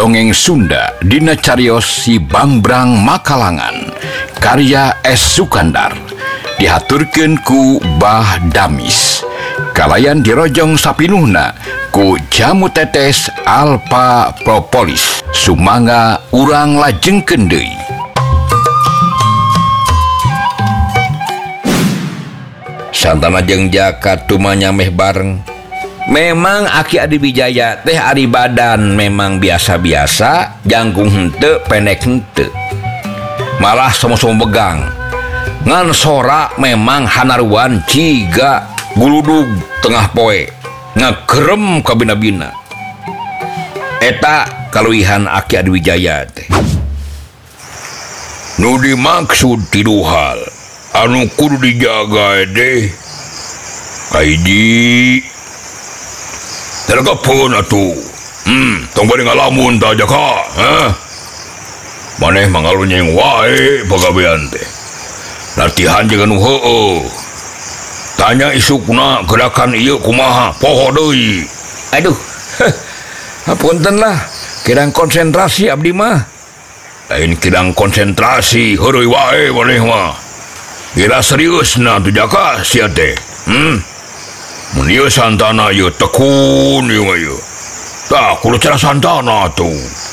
dongeng Sunda dina cariyos Si Bangbrang Makalangan karya S. Sukandar dihaturkeun ku Bah Damis kalayan dirojong sapinuhna ku Jamu Tetes Alpha Propolis sumangga urang lajengkeun deui. Santana jeung Jaka tumanya meh bareng. Memang Aki Adi Wijaya teh ari badan memang biasa-biasa, jangkung henteu, pendek henteu. Malah sama-sama begang. Ngan sora memang hanaruan ciga guludug tengah poe, ngagerem ka bina-bina. Eta kaluihan Aki Adi Wijaya teh. Nu dimaksud tilu hal anu kudu dijaga deh. Kaiji telepon atuh. Tong bari ngalamun ta Jaka, maneh mangalunyeng wae pagawean teh. Latihan jeung anu heueuh. Tanya isukna gerakan ieu kumaha, poho deui. Aduh. Hapunten lah, kirang konsentrasi abdi mah. Lain kirang konsentrasi, heureui wae maneh mah. Kira seriusna tu Jaka sia teh. Mun ieu santana ieu tekun ieu mah ieu. Tah kudu cara santana tuh.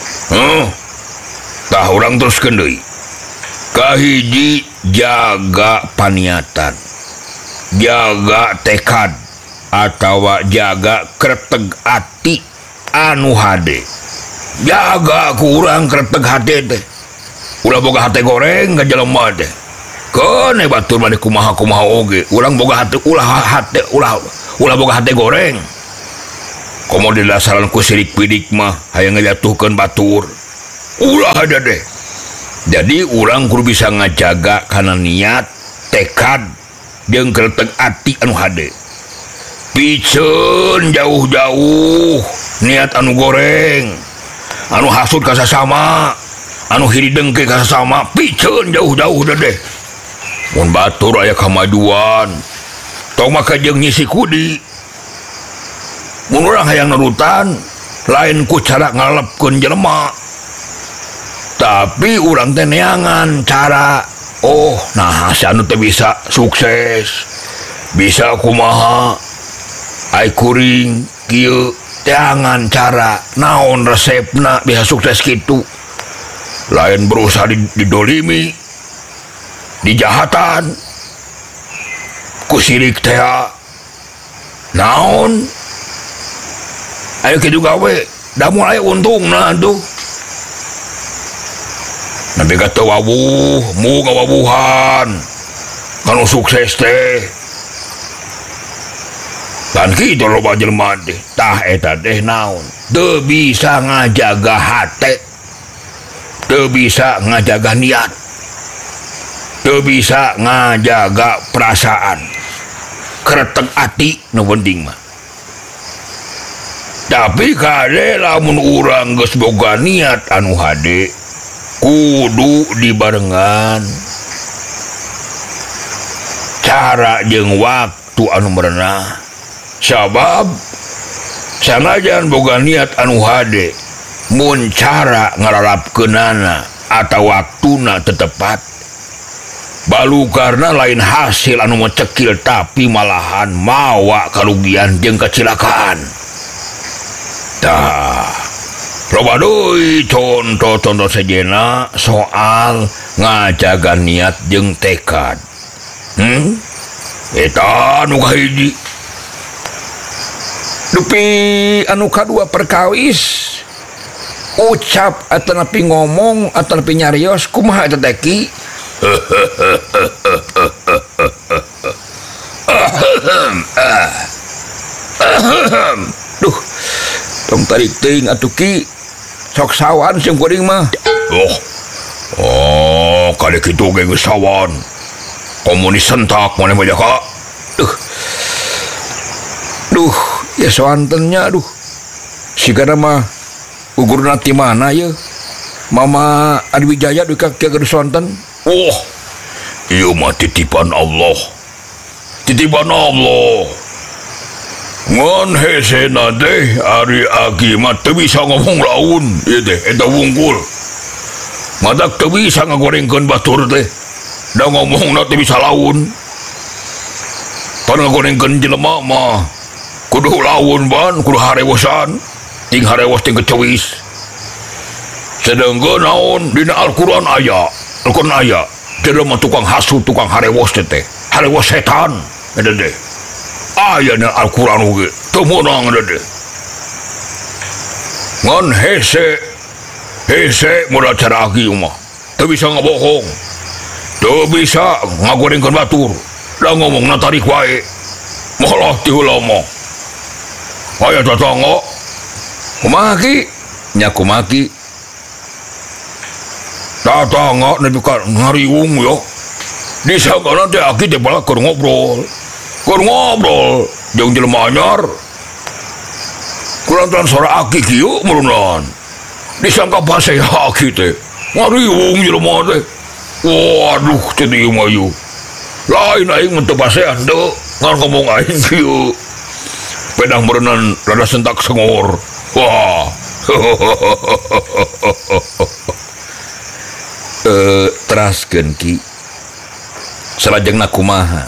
Tah urang teruskeun deui. Kahiji jaga paniatan. Jaga tekad atawa jaga kreteg ati anu hade. Jaga ku urang kreteg hade teh. Ulah boga hate goreng ka jelema teh. Kene batur maneh kumaha-kumaha oge. Urang boga hate ulah boga hate goreng. Komo didasaran ku sirik pidik mah hayang ngajatuhkeun batur. Ulah ada deh. Jadi urang kudu bisa ngajaga kana niat, tekad, jeung kreteg ati anu hade. Piceun jauh-jauh niat anu goreng, anu hasud ka sasama, anu hirideng ke ka sasama, piceun jauh-jauh deh. Mun batur aya kamajuan, tong maka jeung nyisi kudi. Mun urang hayang nurutan, lain ku cara ngalepkeun jelema. Tapi urang teh neangan cara, nah si anu teh bisa sukses, bisa kumaha, ai kuring kieu teangan cara, naon resepna bisa sukses kitu. Lain berusaha didolimi, dijahatan ku sirik teh naon ayo kitu gawe da mulai untungna tuh nabi kata wawuh muga wawuhan kanu sukses teh kan kitu loba jelema teh tah eta teh naon teu bisa ngajaga hate teu bisa ngajaga niat teu bisa ngajaga perasaan kreteg ati nu penting mah. Tapi kade lamun urang geus boga niat anu hade kudu dibarengan cara jeung waktu anu merenah. Sabab sanajan boga niat anu hade mun cara ngararapkeunana atawa waktuna teu tepat balu karena lain hasil anu mecekil tapi malahan mawa karugian jeung kecelakaan. Tah loba deui contoh-contoh sejenna soal ngajaga niat jeung tekad. Eta anu kahiji. Dupi anu kadua perkawis ucap atau nepi ngomong atau nepi nyarios kumaha eta teh Ki? Duh, tong tarik teuing atuh Ki. Sok sawan sim kuring mah. Kade kitu ge geus sawan. Komunis sentak maneh mah Jaka. Duh, ya sawantennya aduh. Sigana mah gugurna ti mana ye? Mama Adi Wijaya duka kieu geus sonten. Ieu mah titipan Allah. Titipan Allah. Ngan hese teh ari aki mah teu bisa ngomong laun ieu teh eta wungkul. Matak teu bisa ngagorengkeun batur teh. Da ngomongna teu bisa laun. Pan ngagorengkeun jelema mah kudu laun ban, kudu harewosan. Ting harewos ting kecewis. Sedengkeun naon dina Al-Qur'an aya. Al-Qur'an aya. Jelema tukang hasut, tukang harewos teh. Harewos setan. Eta teh. Aya na Al-Quran oge teu meunang deh. Ngan hese moda cara aki mah teu bisa ngabohong, teu bisa ngagorengkeun batur, da ngomongna tarik wae malah ti heula mah aya tatangga kumaha ki nya kumaha ki tatangga nepi ka ngariung yo disangana teh aki teh bala keur ngobrol jeung jelema anyar kulantaran suara aki kieu merunan disangka paseh aki teh ngariung jelema teh waduh teh ieu mah ieu lain aing mun teu pasehan teu ngan ngomong aing kieu pedang merunan rada sentak sengor wah teraskeun ki salajengna kumaha.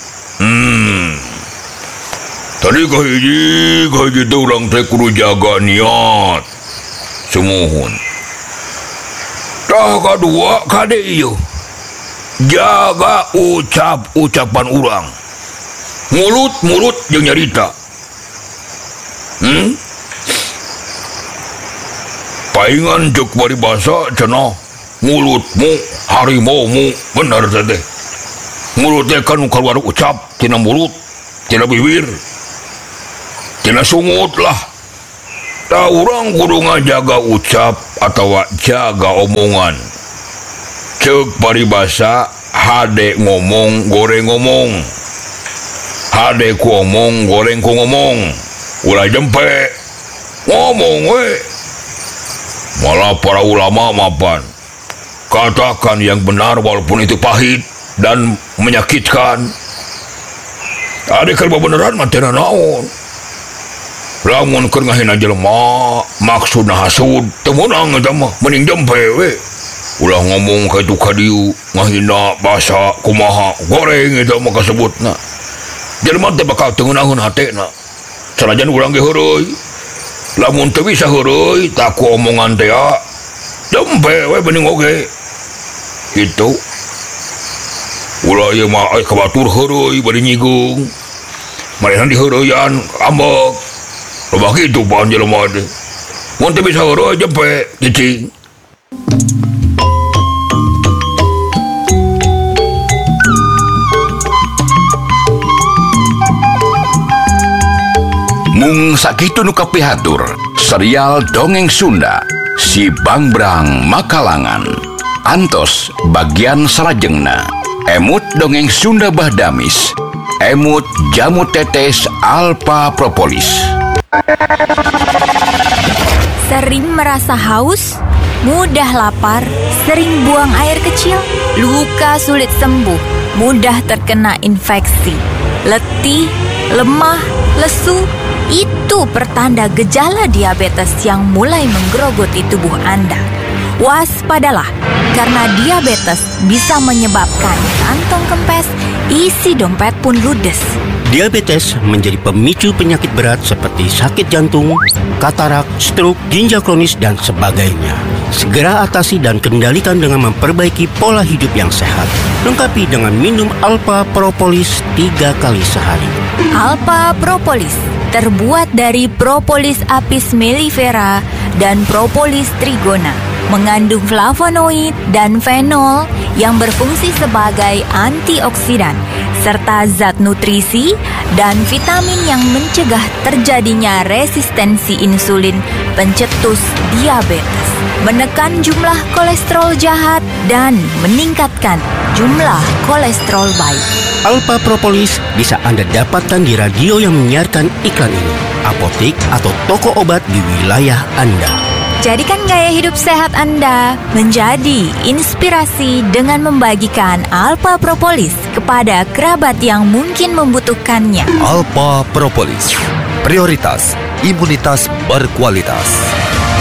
Tadi kahiji teh urang teh kudu jaga niat. Sumuhun. Tah kadua kade ieu. Jaga ucapan urang. Mulut jeung nyarita. Paingan ceuk bari basa cenah mulutmu harimaumu bener teh. Mulut teh kan keluar ucap tina mulut, tina bibir, tina sungut lah. Da urang kudu ngajaga ucap atawa jaga omongan. Ceuk paribasa hade ngomong goreng ngomong. Hade ku omong goreng ku ngomong. Ulah jempe ngomong we. Malah para ulama mapan katakan yang benar walaupun itu pahit dan menyakitkan. Ada keur beneran mah teu naon. Lamun keur ngahina jelema maksudna hasud teu meunang eta mah mending jempe we. Ulah ngomong ka itu ka dieu ngahina basa kumaha goreng eta mah kasebutna. Jelema teh bakal teu ngeunaheun hatena. Sanajan urang ge heureuy. Lamun teu bisa heureuy tak ku omongan teh jempe we bening oge. Itu ulah ieu mah ai kabatur heureuy bari nyigung. Marehan diheureuyan ambek. Loba kitu pan jelema teh. Mun teu bisa heureuy jempe cicing. Mung sakitu nu kapihatur serial Dongeng Sunda si Bangbrang Makalangan. Antos bagian salajengna emut Dongeng Sunda Bahdamis, emut jamu tetes alpa propolis. Sering merasa haus, mudah lapar, sering buang air kecil, luka sulit sembuh, mudah terkena infeksi, letih, lemah, lesu. Itu pertanda gejala diabetes yang mulai menggerogoti tubuh Anda. Waspadalah, karena diabetes bisa menyebabkan kantong kempes, isi dompet pun ludes. Diabetes menjadi pemicu penyakit berat seperti sakit jantung, katarak, stroke, ginjal kronis, dan sebagainya. Segera atasi dan kendalikan dengan memperbaiki pola hidup yang sehat. Lengkapi dengan minum Alpha Propolis 3 kali sehari. Alpha Propolis terbuat dari propolis apis mellifera dan propolis trigona. Mengandung flavonoid dan fenol yang berfungsi sebagai antioksidan, serta zat nutrisi dan vitamin yang mencegah terjadinya resistensi insulin pencetus diabetes, menekan jumlah kolesterol jahat dan meningkatkan jumlah kolesterol baik. Alpha Propolis bisa Anda dapatkan di radio yang menyiarkan iklan ini, apotek atau toko obat di wilayah Anda. Jadikan gaya hidup sehat Anda menjadi inspirasi dengan membagikan Alpha Propolis kepada kerabat yang mungkin membutuhkannya. Alpha Propolis Prioritas, imunitas berkualitas.